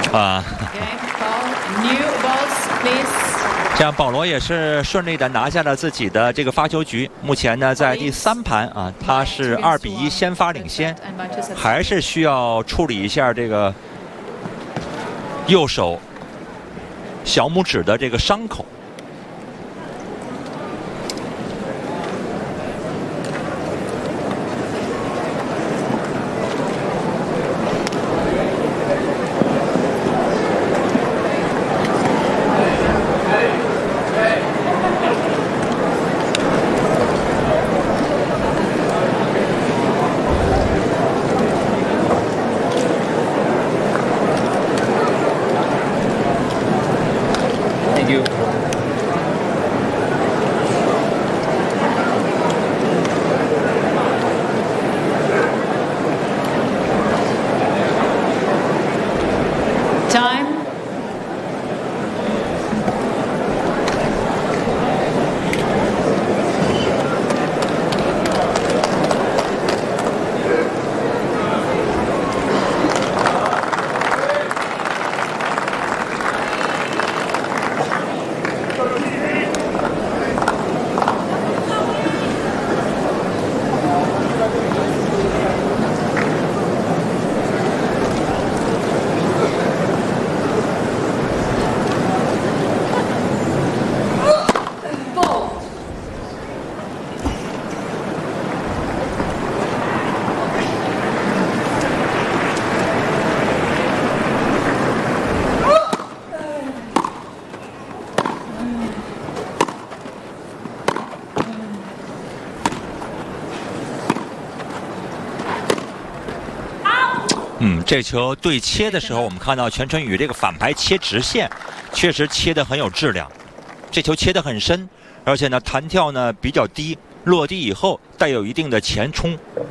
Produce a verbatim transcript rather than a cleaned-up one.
啊。这样，保罗也是顺利的拿下了自己的这个发球局。目前呢，在第三盘啊，他是二比一先发领先，还是需要处理一下这个右手小拇指的这个伤口。嗯，这球对切的时候，我们看到全春雨这个反拍切直线，确实切得很有质量。这球切得很深，而且呢弹跳呢比较低，落地以后带有一定的前冲。